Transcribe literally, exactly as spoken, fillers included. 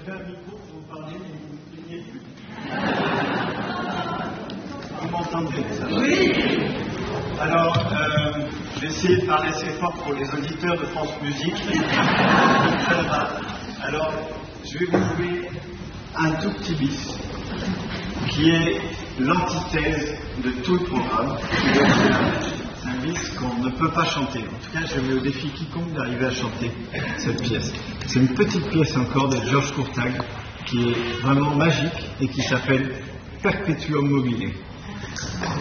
vais un micro pour vous parler, mais vous ne plaignez plus. Vous m'entendez, ça va? Oui. Alors, euh, je vais essayer de parler assez fort pour les auditeurs de France Musique. Alors, je vais vous jouer un tout petit bis, qui est l'antithèse de tout le programme. C'est un bis qu'on ne peut pas chanter. En tout cas, je mets au défi quiconque d'arriver à chanter cette pièce. C'est une petite pièce encore de Georges Courtag, qui est vraiment magique et qui s'appelle Perpetuum mobile.